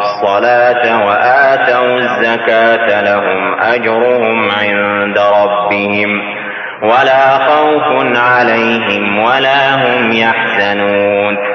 الصلاة وآتوا الزكاة لهم أجرهم عند ربهم ولا خوف عليهم ولا هم يحزنون